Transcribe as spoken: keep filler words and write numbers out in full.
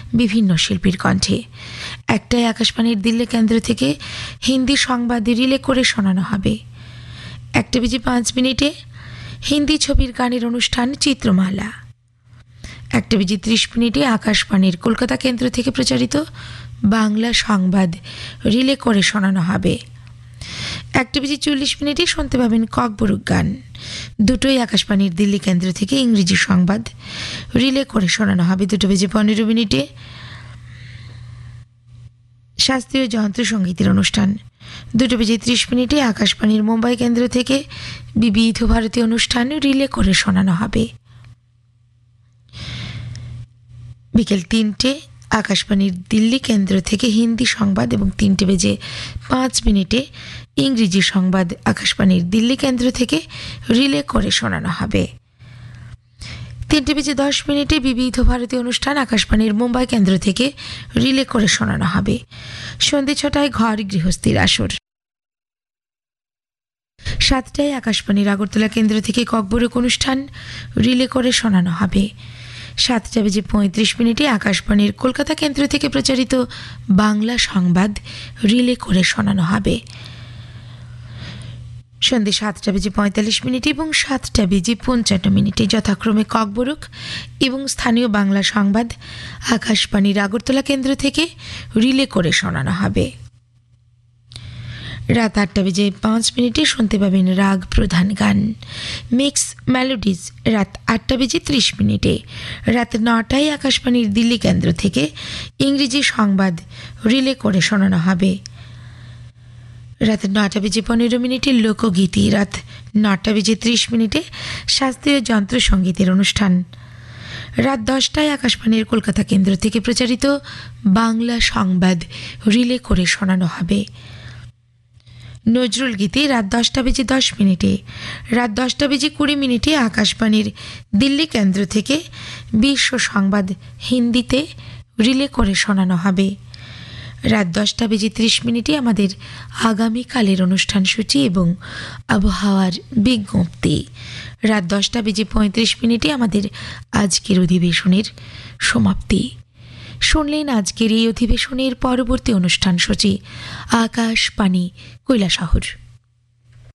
বিভিন্ন শিল্পীর কণ্ঠে। একটাই আকাশবাণীর দিল্লি কেন্দ্র থেকে হিন্দি সংবাদ রিলে করে শোনানো হবে। একটা বেজে পাঁচ মিনিটে হিন্দি ছবির গানের অনুষ্ঠান চিত্রমালা। একটা বেজে ত্রিশ মিনিটে আকাশবাণীর কলকাতা কেন্দ্র থেকে প্রচারিত বাংলা সংবাদ রিলে করে শোনানো হবে। একটা বেজে চল্লিশ মিনিটে শুনতে পাবেন ককবরক গান। দুটোই আকাশবাণীর দিল্লি কেন্দ্র থেকে ইংরেজি সংবাদ রিলে করে শোনানো হবে। দুটো বেজে পনেরো মিনিটে শাস্ত্রীয় যন্ত্রসঙ্গীতের অনুষ্ঠান। দুটো বেজে ত্রিশ মিনিটে আকাশবাণীর মুম্বাই কেন্দ্র থেকে বিবিধ ভারতীয় অনুষ্ঠান রিলে করে শোনানো হবে। বিকেল তিনটে আকাশবাণীর দিল্লি কেন্দ্র থেকে হিন্দি সংবাদ এবং তিনটে বেজে পাঁচ মিনিটে ইংরেজি সংবাদ আকাশবাণীর দিল্লি কেন্দ্র থেকে রিলে করে শোনানো হবে। তিনটে বেজে দশ মিনিটে বিবিধ ভারতীয় অনুষ্ঠান আকাশবাণীর মুম্বাই কেন্দ্র থেকে রিলে করে শোনানো হবে। সন্ধ্যে ছটায় ঘর গৃহস্থীর আসর। সাতটায় আকাশবাণীর আগরতলা কেন্দ্র থেকে ককবরক অনুষ্ঠান রিলে করে শোনানো হবে। সাতটা বেজে পঁয়ত্রিশ মিনিটে আকাশবাণীর কলকাতা কেন্দ্র থেকে প্রচারিত বাংলা সংবাদ রিলে করে শোনানো হবে। সন্ধ্যে সাতটা বেজে পঁয়তাল্লিশ মিনিট এবং সাতটা বেজে পঞ্চান্ন মিনিটে যথাক্রমে ককবরক এবং স্থানীয় বাংলা সংবাদ আকাশবাণীর আগরতলা কেন্দ্র থেকে রিলে করে শোনানো হবে। রাত আটটা বেজে পাঁচ মিনিটে শুনতে পাবেন রাগ প্রধান গান মিক্স মেলোডিজ রাত আটটা বেজে ত্রিশ মিনিটে। রাত নটায় আকাশবাণীর দিল্লি কেন্দ্র থেকে ইংরেজি সংবাদ রিলে করে শোনানো হবে। রাত নটা বেজে পনেরো মিনিটে লোকগীতি। রাত নটা বেজে ত্রিশ মিনিটে শাস্ত্রীয় যন্ত্রসঙ্গীতের অনুষ্ঠান। রাত দশটায় আকাশবাণীর কলকাতা কেন্দ্র থেকে প্রচারিত বাংলা সংবাদ রিলে করে শোনানো হবে। নজরুল গীতি রাত দশটা বেজে দশ মিনিটে। রাত দশটা বেজে কুড়ি মিনিটে আকাশবাণীর দিল্লি কেন্দ্র থেকে বিশ্ব সংবাদ হিন্দিতে রিলে করে শোনানো হবে। রাত দশটা বেজে ত্রিশ মিনিটে আমাদের আগামীকালের অনুষ্ঠান সূচি এবং আবহাওয়ার বিজ্ঞপ্তি। রাত দশটা বেজে পঁয়ত্রিশ মিনিটে আমাদের আজকের অধিবেশনের সমাপ্তি। শুনলেন আজকের এই অধিবেশনের পরবর্তী অনুষ্ঠান সূচি। আকাশবাণী কৈলাসহর।